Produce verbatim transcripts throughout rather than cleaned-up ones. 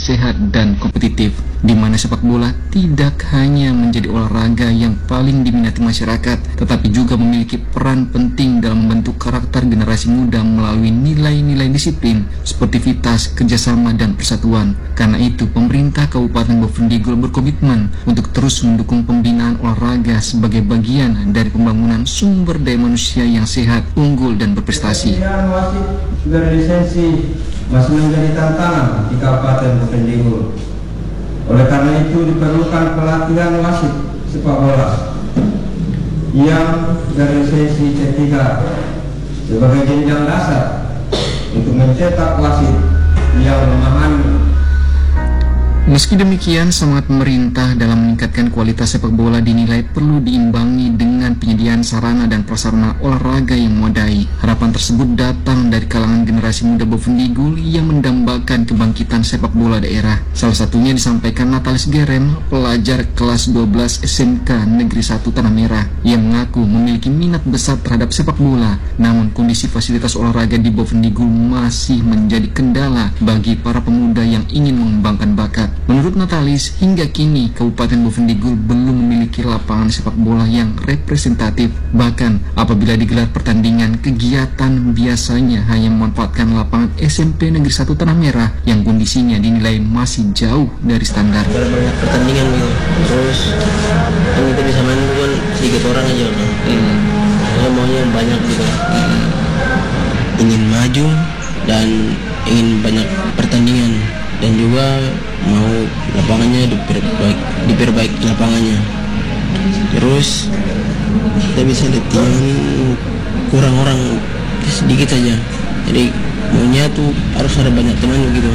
sehat, dan kompetitif, di mana sepak bola tidak hanya menjadi olahraga yang paling diminati masyarakat, tetapi juga memiliki peran penting dalam membentuk karakter generasi muda melalui nilai-nilai disiplin, sportivitas, kerjasama, dan persatuan. Karena itu, pemerintah Kabupaten Bovendigul berkomitmen untuk terus mendukung pembinaan olahraga sebagai bagian dari pembangunan sumber daya manusia yang sehat, unggul, dan berprestasi. Wasit berlisensi masih menjadi tantangan di Kabupaten Bovendigul. Oleh karena itu diperlukan pelatihan wasit sepak bola yang berlisensi C tiga sebagai jenjang dasar untuk mencetak wasit yang memahami. Meski demikian, semangat pemerintah dalam meningkatkan kualitas sepak bola dinilai perlu diimbangi dengan penyediaan sarana dan prasarana olahraga yang memadai. Harapan tersebut datang dari kalangan generasi muda Bovendigul yang mendambakan kebangkitan sepak bola daerah. Salah satunya disampaikan Natalis Gerem, pelajar kelas dua belas S M K Negeri satu Tanah Merah, yang mengaku memiliki minat besar terhadap sepak bola. Namun kondisi fasilitas olahraga di Bovendigul masih menjadi kendala bagi para pemuda yang ingin mengembangkan bakat. Menurut Natalis, hingga kini Kabupaten Bovendigul belum memiliki lapangan sepak bola yang representatif. Bahkan apabila digelar pertandingan, kegiatan biasanya hanya memanfaatkan lapangan S M P Negeri satu Tanah Merah yang kondisinya dinilai masih jauh dari standar. Banyak pertandingan gitu, terus yang kita bisa main bukan sedikit orang aja kan. Hmm. Saya maunya banyak gitu. Hmm. Ingin maju dan ingin banyak pertandingan, dan juga mau lapangannya diperbaik, diperbaiki lapangannya. Terus kita bisa latihan kurang orang sedikit saja, jadi maunya tuh harus ada banyak teman gitu.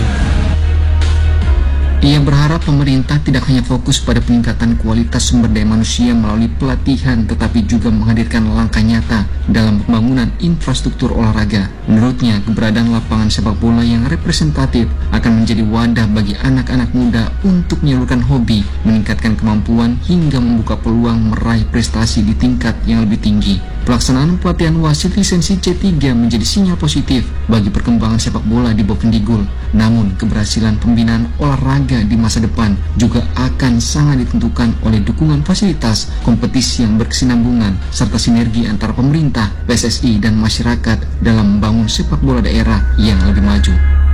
Ia berharap pemerintah tidak hanya fokus pada peningkatan kualitas sumber daya manusia melalui pelatihan, tetapi juga menghadirkan langkah nyata dalam pembangunan infrastruktur olahraga. Menurutnya, keberadaan lapangan sepak bola yang representatif akan menjadi wadah bagi anak-anak muda untuk menyalurkan hobi, meningkatkan kemampuan, hingga membuka peluang meraih prestasi di tingkat yang lebih tinggi. Pelaksanaan pelatihan wasit lisensi C tiga menjadi sinyal positif bagi perkembangan sepak bola di Bovendigul. Namun, keberhasilan pembinaan olahraga di masa depan juga akan sangat ditentukan oleh dukungan fasilitas, kompetisi yang berkesinambungan, serta sinergi antara pemerintah, P S S I, dan masyarakat dalam membangun sepak bola daerah yang lebih maju.